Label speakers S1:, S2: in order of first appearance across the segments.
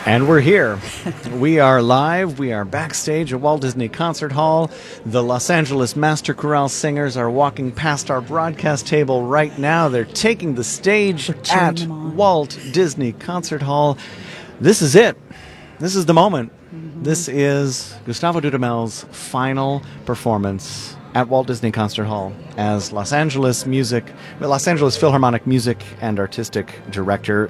S1: And we're here. We are live. We are backstage at Walt Disney Concert Hall. The Los Angeles Master Chorale singers are walking past our broadcast table right now. They're taking the stage at Walt Disney Concert Hall. This is it. This is the moment. This is Gustavo Dudamel's final performance at Walt Disney Concert Hall as Los Angeles Philharmonic Music and Artistic Director.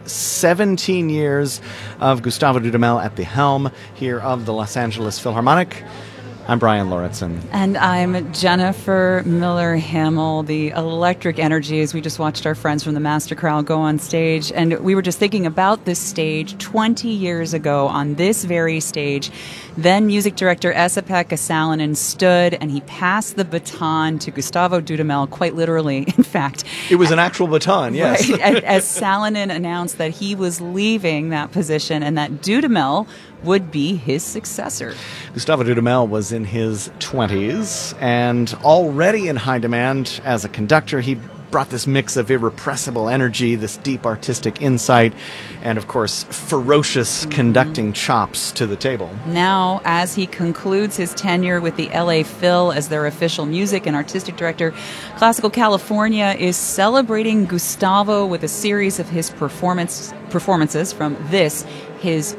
S1: 17 years of Gustavo Dudamel at the helm here of the Los Angeles Philharmonic. I'm Brian Lauritsen.
S2: And I'm Jennifer Miller Hamill. The electric energy as we just watched our friends from the Master Chorale go on stage. And we were just thinking about this stage 20 years ago on this very stage. Then music director Esa-Pekka Salonen stood and he passed the baton to Gustavo Dudamel, quite literally, in fact.
S1: It was an actual baton, yes.
S2: Right, as Salonen announced that he was leaving that position and that Dudamel would be his successor.
S1: Gustavo Dudamel was in his 20s and already in high demand as a conductor. He brought this mix of irrepressible energy, this deep artistic insight, and of course, ferocious conducting chops to the table.
S2: Now, as he concludes his tenure with the LA Phil as their official music and artistic director, Classical California is celebrating Gustavo with a series of his performances from this, his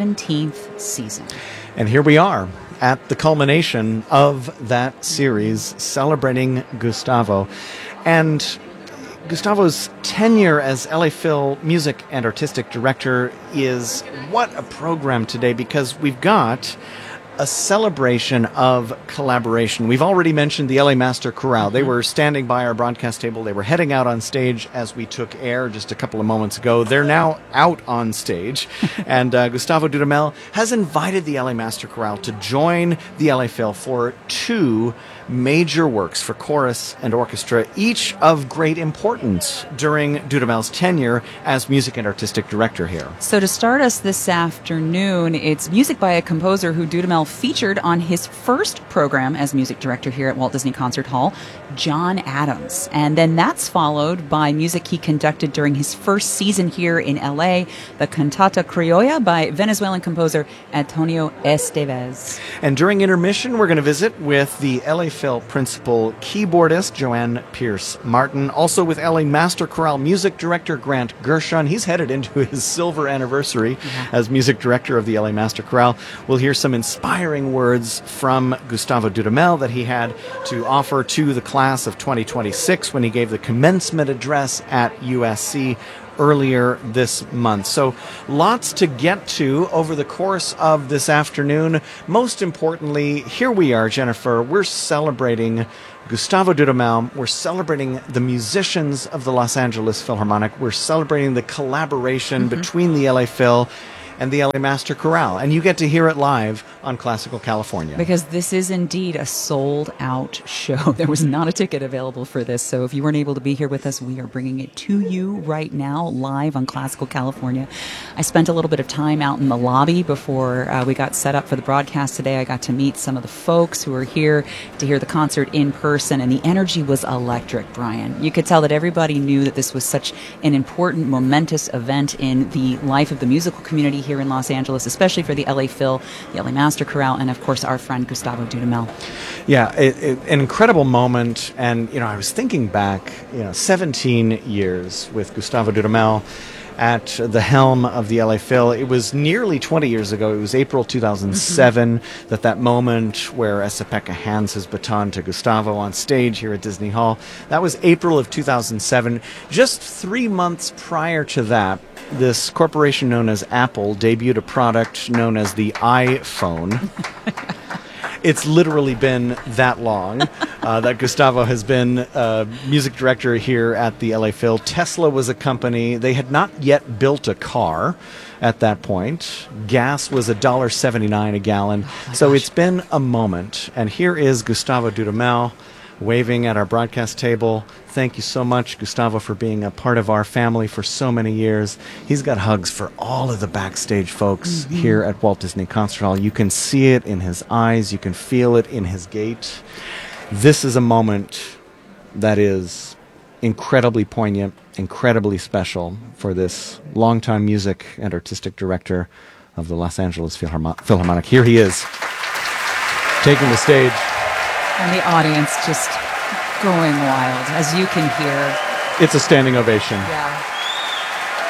S2: 17th season. And
S1: here we are at the culmination of that series, celebrating Gustavo. And Gustavo's tenure as LA Phil Music and Artistic Director is what a program today, because we've got a celebration of collaboration. We've already mentioned the LA Master Chorale. They were standing by our broadcast table. They were heading out on stage as we took air just a couple of moments ago. They're now out on stage. And Gustavo Dudamel has invited the LA Master Chorale to join the LA Phil for two major works for chorus and orchestra, each of great importance during Dudamel's tenure as music and artistic director here.
S2: So to start us this afternoon, it's music by a composer who Dudamel featured on his first program as music director here at Walt Disney Concert Hall, John Adams. And then that's followed by music he conducted during his first season here in LA, the Cantata Criolla by Venezuelan composer Antonio Estevez.
S1: And during intermission, we're going to visit with the LA Phil principal keyboardist Joanne Pierce Martin, also with LA Master Chorale music director Grant Gershon. He's headed into his silver anniversary as music director of the LA Master Chorale. We'll hear some inspiring words from Gustavo Dudamel that he had to offer to the class of 2026 when he gave the commencement address at USC earlier this month. So lots to get to over the course of this afternoon. Most importantly, here we are, Jennifer. We're celebrating Gustavo Dudamel. We're celebrating the musicians of the Los Angeles Philharmonic. We're celebrating the collaboration between the LA Phil and the LA Master Chorale. And you get to hear it live on Classical California.
S2: Because this is indeed a sold-out show. There was not a ticket available for this, so if you weren't able to be here with us, we are bringing it to you right now, live on Classical California. I spent a little bit of time out in the lobby before we got set up for the broadcast today. I got to meet some of the folks who are here to hear the concert in person, and the energy was electric, Brian. You could tell that everybody knew that this was such an important, momentous event in the life of the musical community here in Los Angeles, especially for the LA Phil, the LA Master Chorale, and of course our friend Gustavo Dudamel.
S1: Yeah, an incredible moment. And I was thinking back, 17 years with Gustavo Dudamel at the helm of the LA Phil. It was nearly 20 years ago. It was April 2007 that moment where Esa-Pekka hands his baton to Gustavo on stage here at Disney Hall. That was April of 2007. Just 3 months prior to that, this corporation known as Apple debuted a product known as the iPhone. It's literally been that long that Gustavo has been music director here at the LA Phil. Tesla was a company. They had not yet built a car at that point. Gas was $1.79 a gallon. So it's been a moment. And here is Gustavo Dudamel waving at our broadcast table. Thank you so much, Gustavo, for being a part of our family for so many years. He's got hugs for all of the backstage folks here at Walt Disney Concert Hall. You can see it in his eyes. You can feel it in his gait. This is a moment that is incredibly poignant, incredibly special for this longtime music and artistic director of the Los Angeles Philharmonic. Here he is, taking the stage.
S2: And the audience just going wild, as you can hear.
S1: It's a standing ovation.
S2: Yeah.